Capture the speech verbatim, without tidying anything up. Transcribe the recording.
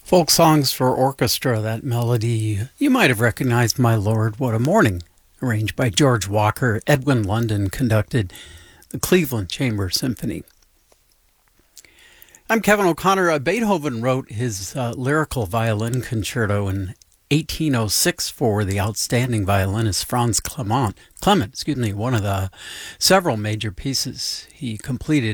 Folk songs for orchestra, that melody you might have recognized, My Lord, What a Morning, arranged by George Walker. Edwin London conducted the Cleveland Chamber Symphony. I'm Kevin O'Connor. Uh, Beethoven wrote his uh, lyrical violin concerto in eighteen oh six for the outstanding violinist Franz Clement. Clement, excuse me, one of the several major pieces he completed